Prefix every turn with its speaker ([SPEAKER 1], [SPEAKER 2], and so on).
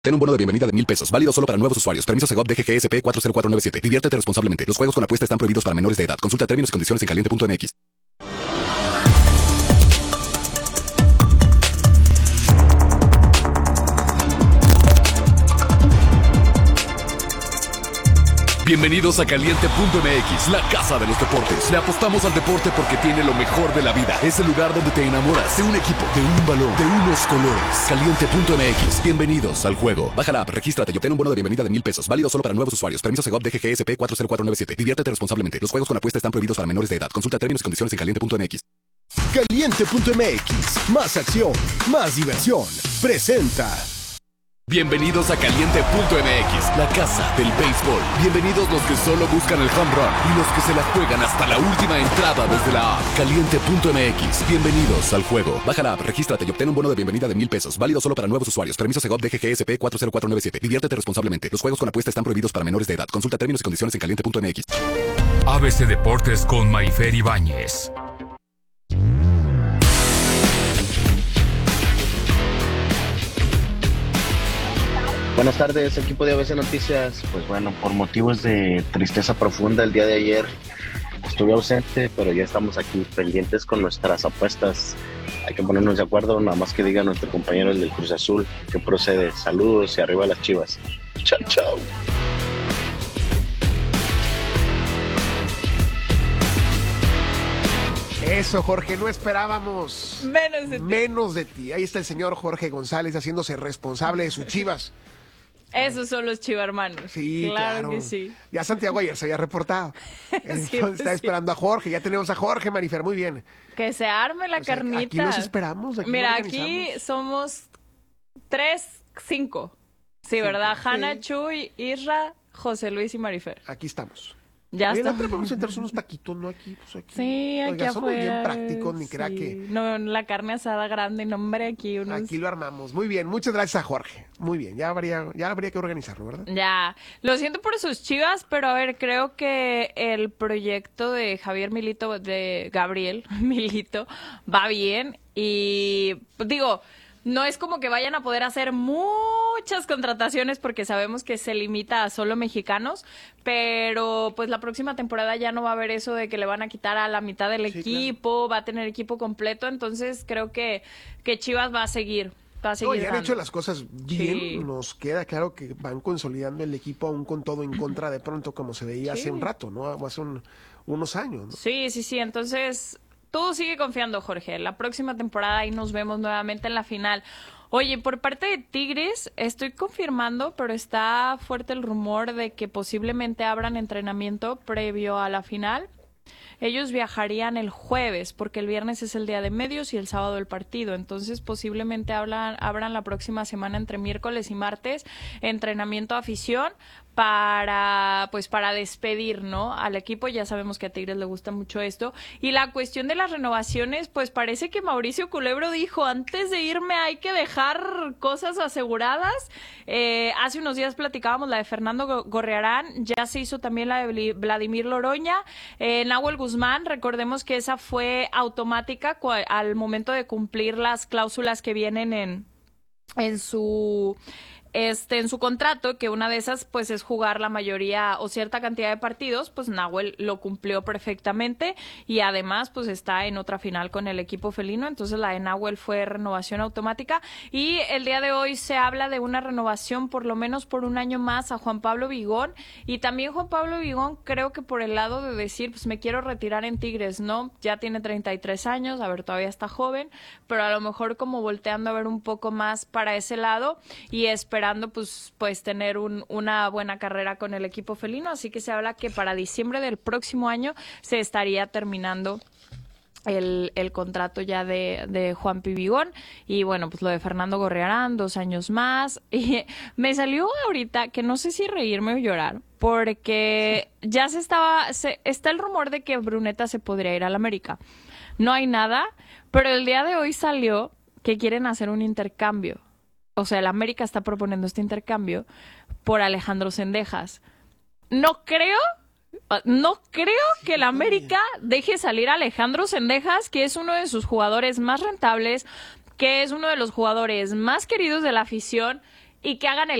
[SPEAKER 1] Ten un bono de bienvenida de $1,000, válido solo para nuevos usuarios. Permiso Segov DGGSP 40497. Diviértete responsablemente. Los juegos con apuesta están prohibidos para menores de edad. Consulta términos y condiciones en caliente.mx. Bienvenidos a Caliente.mx, la casa de los deportes. Le apostamos al deporte porque tiene lo mejor de la vida. Es el lugar donde te enamoras de un equipo, de un balón, de unos colores. Caliente.mx, bienvenidos al juego. Baja la app, regístrate y obtén un bono de bienvenida de $1,000, válido solo para nuevos usuarios. Permiso Segov DGGSP 40497. Diviértete responsablemente. Los juegos con apuesta están prohibidos para menores de edad. Consulta términos y condiciones en Caliente.mx.
[SPEAKER 2] Caliente.mx, más acción, más diversión. Presenta.
[SPEAKER 1] Bienvenidos a Caliente.mx, la casa del béisbol. Bienvenidos los que solo buscan el home run y los que se la juegan hasta la última entrada desde la app. Caliente.mx, bienvenidos al juego. Baja la app, regístrate y obtén un bono de bienvenida de $1,000, válido solo para nuevos usuarios. Permiso Segov DGGSP 40497. Diviértete responsablemente. Los juegos con apuesta están prohibidos para menores de edad. Consulta términos y condiciones en Caliente.mx.
[SPEAKER 3] ABC Deportes con Marifer Ibáñez.
[SPEAKER 4] Buenas tardes, equipo de ABC Noticias. Pues bueno, por motivos de tristeza profunda el día de ayer estuve ausente, pero ya estamos aquí pendientes con nuestras apuestas. Hay que ponernos de acuerdo, nada más que diga nuestro compañero el del Cruz Azul que procede. Saludos y arriba las Chivas. Chao, chao.
[SPEAKER 2] Eso, Jorge, no esperábamos
[SPEAKER 5] Menos de ti.
[SPEAKER 2] ti. Ahí está el señor Jorge González haciéndose responsable de sus Chivas.
[SPEAKER 5] Esos son los chivarmanos.
[SPEAKER 2] Sí, claro.
[SPEAKER 5] Que sí.
[SPEAKER 2] Ya Santiago ayer se había reportado. Entonces está esperando a Jorge. Ya tenemos a Jorge, Marifer, muy bien.
[SPEAKER 5] Que se arme la carnita.
[SPEAKER 2] Aquí los esperamos.
[SPEAKER 5] Mira, aquí somos 5. Sí, ¿verdad?
[SPEAKER 2] Sí.
[SPEAKER 5] Hanna, Chuy, Isra, José Luis y Marifer.
[SPEAKER 2] Aquí estamos.
[SPEAKER 5] Ya
[SPEAKER 2] Oye,
[SPEAKER 5] está.
[SPEAKER 2] no podemos sentarnos unos taquitos, ¿no? Aquí, pues aquí.
[SPEAKER 5] Sí, aquí
[SPEAKER 2] Oiga, somos
[SPEAKER 5] afuera.
[SPEAKER 2] bien prácticos, ni crea que...
[SPEAKER 5] No, la carne asada grande, no, hombre, aquí unos...
[SPEAKER 2] Aquí lo armamos. Muy bien, muchas gracias a Jorge. Muy bien, ya habría que organizarlo, ¿verdad?
[SPEAKER 5] Ya, lo siento por sus Chivas, pero a ver, creo que el proyecto de Javier Milito, de Gabriel Milito, va bien y digo, no es como que vayan a poder hacer muchas contrataciones porque sabemos que se limita a solo mexicanos, pero pues la próxima temporada ya no va a haber eso de que le van a quitar a la mitad del equipo, va a tener equipo completo, entonces creo que Chivas va a seguir.
[SPEAKER 2] No, ya han hecho las cosas bien,
[SPEAKER 5] Sí.
[SPEAKER 2] Nos queda claro que van consolidando el equipo aún con todo en contra de pronto como se veía hace un rato, ¿no? O hace unos años, ¿no?
[SPEAKER 5] Sí, entonces tú sigue confiando, Jorge. La próxima temporada ahí nos vemos nuevamente en la final. Oye, por parte de Tigres, estoy confirmando, pero está fuerte el rumor de que posiblemente abran entrenamiento previo a la final. Ellos viajarían el jueves, porque el viernes es el día de medios y el sábado el partido. Entonces, posiblemente abran la próxima semana entre miércoles y martes entrenamiento afición para despedir, ¿no? Al equipo. Ya sabemos que a Tigres le gusta mucho esto. Y la cuestión de las renovaciones, pues parece que Mauricio Culebro dijo, antes de irme hay que dejar cosas aseguradas. Hace unos días platicábamos la de Fernando Gorriarán, ya se hizo también la de Vladimir Loroña. Nahuel Guzmán, recordemos que esa fue automática al momento de cumplir las cláusulas que vienen en su contrato, que una de esas pues es jugar la mayoría o cierta cantidad de partidos, pues Nahuel lo cumplió perfectamente y además pues está en otra final con el equipo felino, entonces la de Nahuel fue renovación automática y el día de hoy se habla de una renovación por lo menos por un año más a Juan Pablo Vigón y también Juan Pablo Vigón creo que por el lado de decir pues me quiero retirar en Tigres, ¿no? Ya tiene 33 años, a ver, todavía está joven, pero a lo mejor como volteando a ver un poco más para ese lado y esperando pues tener una buena carrera con el equipo felino, así que se habla que para diciembre del próximo año se estaría terminando el contrato ya de Juan Pibigón y bueno, pues lo de Fernando Gorriarán, 2 años más y me salió ahorita que no sé si reírme o llorar porque ya está el rumor de que Bruneta se podría ir al América. No hay nada, pero el día de hoy salió que quieren hacer un intercambio. O sea, el América está proponiendo este intercambio por Alejandro Cendejas. No creo que el América deje salir a Alejandro Cendejas, que es uno de sus jugadores más rentables, que es uno de los jugadores más queridos de la afición y que hagan el